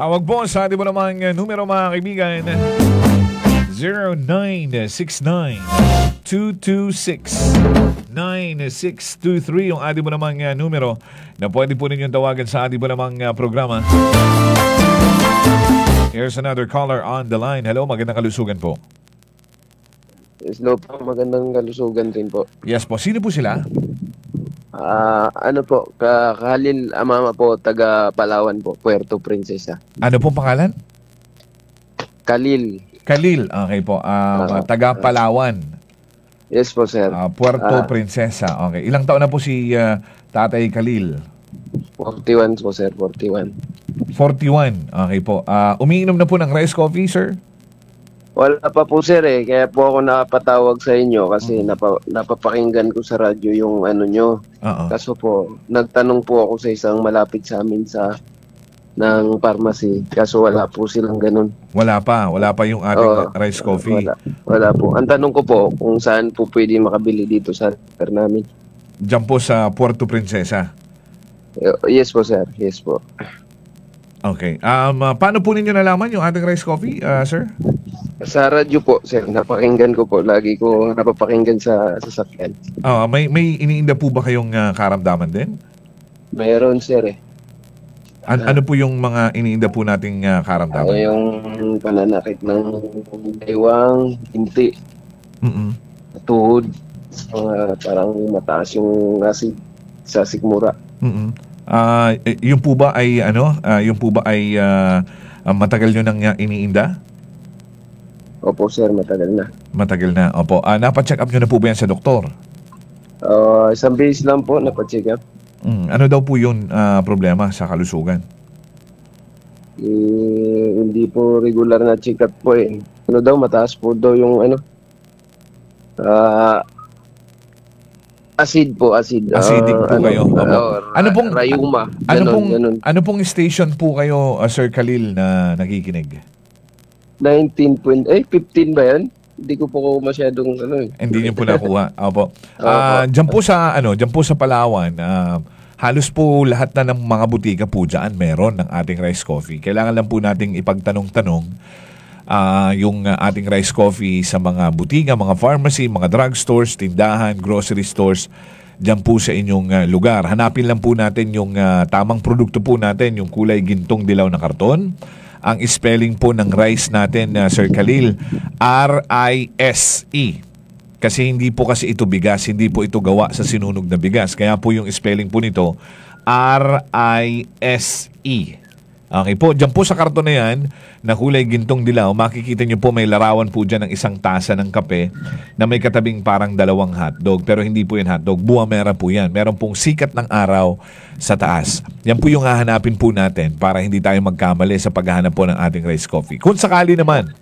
Tawag po sa ating mo namang numero mga kaibigan. 0969-226-9623 yung ating mo namang numero na pwede po ninyong tawagan sa ating mo namang programa. Here's another caller on the line. Hello, magandang kalusugan po. Hello po, magandang kalusugan rin po. Yes po, sino po sila? Ano po, Khalil Amama po, taga Palawan po, Puerto Princesa. Ano pong pangalan? Khalil. Khalil, okay po. Taga Palawan. Yes po, sir. Puerto Princesa. Okay. Ilang taon na po si Tatay Khalil? 41 po, sir, 41. 41. Okay po. Umiinom na po ng rice coffee, sir? Wala pa po, sir, eh. Kaya po ako nakapatawag sa inyo kasi napapakinggan ko sa radyo yung ano nyo. Kaso po, nagtanong po ako sa isang malapit sa amin ng pharmacy. Kaso wala po silang ganun. Wala pa yung ating rice coffee. Wala po. Ang tanong ko po kung saan po pwede makabili dito sa lugar namin. Diyan po sa Puerto Princesa. Yes po, sir. Yes po. Okay. Paano po ninyo nalaman yung ating rice coffee, sir? Sa radyo po, sir. Napakinggan ko po. Lagi ko napapakinggan sa sasakyan. May iniinda po ba kayong karamdaman din? Mayroon, sir, eh. Ano po yung mga iniinda po nating karamdaman? Yung pananakit ng baywang, hinti, tuhod, parang mataas yung acid sa sikmura. Yung po ba ay matagal nyo nang iniinda? Opo, sir, matagal na. Matagal na, opo. Napacheck up nyo na po ba yan sa doktor? Isang beses lang po, napacheck up. Ano daw po yung problema sa kalusugan? Hindi po regular na check up po eh. Ano daw, mataas po daw yung acid po, acid. Acidic po kayo. Ano pong rayuma. Ano pong station po kayo, Sir Khalil, na nakikinig? 15 ba yan? Hindi ko po masyadong Hindi niyo po nakuha. Opo. Diyan po sa Palawan, halos po lahat na ng mga butika po dyan meron ng ating rice coffee. Kailangan lang po nating ipagtanong-tanong yung ating rice coffee sa mga butika, mga pharmacy, mga drugstores, tindahan, grocery stores, dyan po sa inyong lugar. Hanapin lang po natin yung tamang produkto po natin, yung kulay gintong dilaw na karton. Ang spelling po ng rice natin, Sir Khalil, R-I-S-E. Kasi hindi po kasi ito bigas, hindi po ito gawa sa sinunog na bigas. Kaya po yung spelling po nito, R-I-S-E. Okay po, dyan po sa karton na yan, na kulay gintong dilaw, makikita nyo po may larawan po dyan ng isang tasa ng kape na may katabing parang 2 hotdog. Pero hindi po yan hotdog, buwamera po yan. Meron pong sikat ng araw sa taas. Yan po yung hahanapin po natin para hindi tayo magkamali sa paghahanap po ng ating rice coffee. Kung sakali naman,